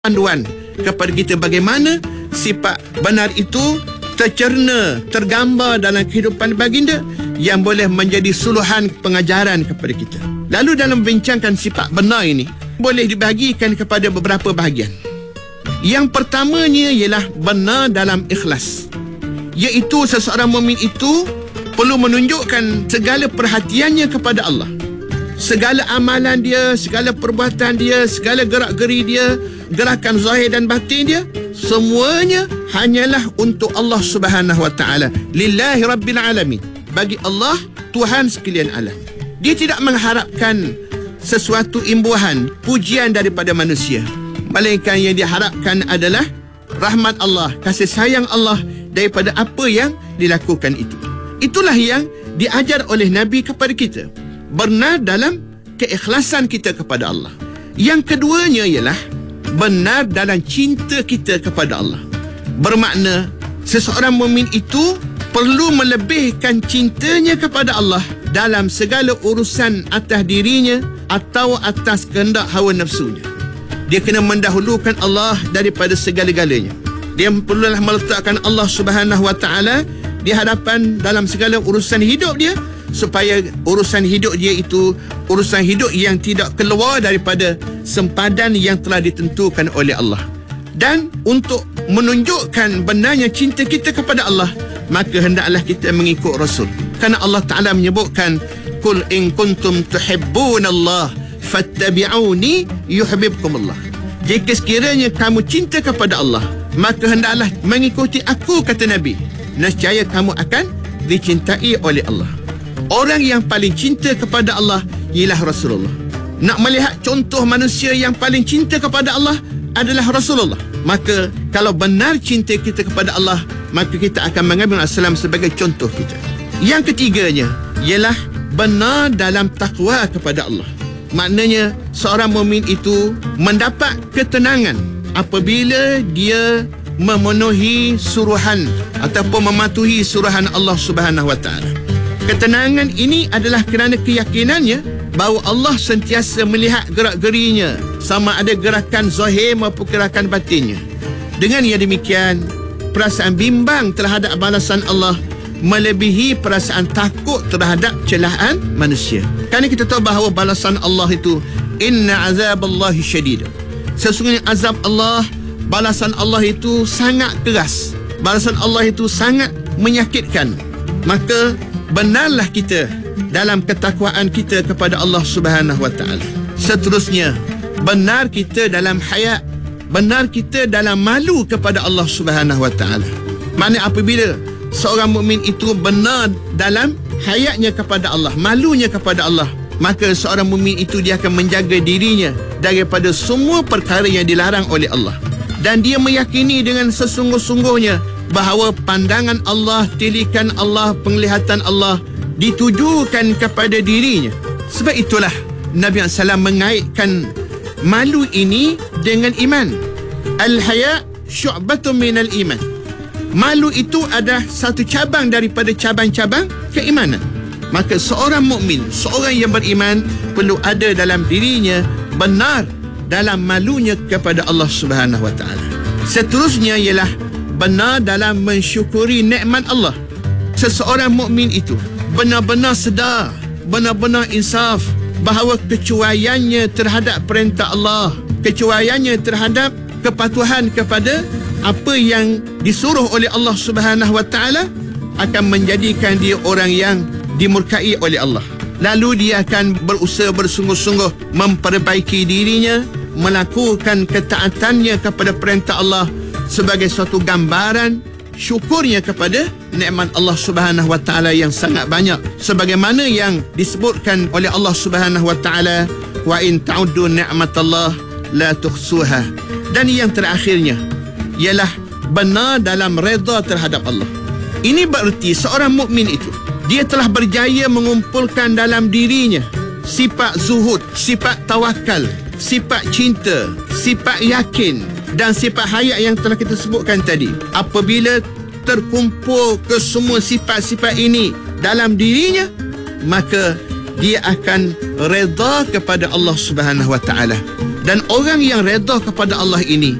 panduan kepada kita bagaimana sifat benar itu tercerna, tergambar dalam kehidupan baginda yang boleh menjadi suluhan pengajaran kepada kita. Lalu dalam membincangkan sifat benar ini boleh dibahagikan kepada beberapa bahagian. Yang pertamanya ialah benar dalam ikhlas, iaitu seseorang mukmin itu perlu menunjukkan segala perhatiannya kepada Allah. Segala amalan dia, segala perbuatan dia, segala gerak-geri dia, gerakan zahir dan batin dia, semuanya hanyalah untuk Allah Subhanahu Wa Taala. Lillahi Rabbil Alamin. Bagi Allah, Tuhan sekalian alam. Dia tidak mengharapkan sesuatu imbuhan, pujian daripada manusia. Melainkan yang diharapkan adalah rahmat Allah, kasih sayang Allah daripada apa yang dilakukan itu. Itulah yang diajar oleh Nabi kepada kita. Benar dalam keikhlasan kita kepada Allah. Yang keduanya ialah benar dalam cinta kita kepada Allah. Bermakna seseorang mukmin itu perlu melebihkan cintanya kepada Allah dalam segala urusan atas dirinya atau atas kehendak hawa nafsunya. Dia kena mendahulukan Allah daripada segala-galanya. Dia perlulah meletakkan Allah Subhanahu Wa Taala di hadapan dalam segala urusan hidup dia, supaya urusan hidup dia itu urusan hidup yang tidak keluar daripada sempadan yang telah ditentukan oleh Allah. Dan untuk menunjukkan benarnya cinta kita kepada Allah, maka hendaklah kita mengikut Rasul. Kerana Allah Ta'ala menyebutkan, Qul in kuntum tuhibbunallah fattabi'uni yuhibbukumullah. Jika sekiranya kamu cinta kepada Allah, maka hendaklah mengikuti aku, kata Nabi. Nescaya kamu akan dicintai oleh Allah. Orang yang paling cinta kepada Allah ialah Rasulullah. Nak melihat contoh manusia yang paling cinta kepada Allah adalah Rasulullah. Maka kalau benar cinta kita kepada Allah, maka kita akan mengambil Rasulullah sebagai contoh kita. Yang ketiganya ialah benar dalam takwa kepada Allah. Maknanya seorang mukmin itu mendapat ketenangan apabila dia memenuhi suruhan ataupun mematuhi suruhan Allah Subhanahu Wa Taala. Ketenangan ini adalah kerana keyakinannya bahawa Allah sentiasa melihat gerak-gerinya, sama ada gerakan zahir maupun gerakan batinnya. Dengan yang demikian, perasaan bimbang terhadap balasan Allah melebihi perasaan takut terhadap celaan manusia. Kerana kita tahu bahawa balasan Allah itu, inna azaballahi syadid. Sesungguhnya azab Allah, balasan Allah itu sangat keras. Balasan Allah itu sangat menyakitkan. Maka benarlah kita dalam ketakwaan kita kepada Allah Subhanahu Wa Taala. Seterusnya, benar kita dalam haya, benar kita dalam malu kepada Allah Subhanahu Wa Taala. Maknanya apabila seorang mukmin itu benar dalam hayatnya kepada Allah, malunya kepada Allah, maka seorang mukmin itu dia akan menjaga dirinya daripada semua perkara yang dilarang oleh Allah. Dan dia meyakini dengan sesungguh-sungguhnya bahawa pandangan Allah, tilikan Allah, penglihatan Allah ditujukan kepada dirinya. Sebab itulah Nabi SAW mengaitkan malu ini dengan iman. Al-haya syu'batun minal iman. Malu itu adalah satu cabang daripada cabang-cabang keimanan. Maka seorang mukmin, seorang yang beriman, perlu ada dalam dirinya benar dalam malunya kepada Allah Subhanahu Wa Taala. Seterusnya ialah benar dalam mensyukuri nikmat Allah. Seseorang mukmin itu benar-benar sedar, benar-benar insaf bahawa kecuaiannya terhadap perintah Allah, kecuaiannya terhadap kepatuhan kepada apa yang disuruh oleh Allah Subhanahu Wa Taala akan menjadikan dia orang yang dimurkai oleh Allah. Lalu dia akan berusaha bersungguh-sungguh memperbaiki dirinya, melakukan ketaatannya kepada perintah Allah sebagai suatu gambaran syukurnya kepada nikmat Allah Subhanahu Wa Taala yang sangat banyak, sebagaimana yang disebutkan oleh Allah Subhanahu Wa Taala, wa in ta'uddu ni'matallah la tuhsuha. Dan yang terakhirnya ialah benar dalam redha terhadap Allah. Ini bererti seorang mukmin itu dia telah berjaya mengumpulkan dalam dirinya sifat zuhud, sifat tawakal, sifat cinta, sifat yakin dan sifat hayat yang telah kita sebutkan tadi. Apabila terkumpul ke semua sifat-sifat ini dalam dirinya, maka dia akan redha kepada Allah Subhanahu Wa Taala. Dan orang yang redha kepada Allah ini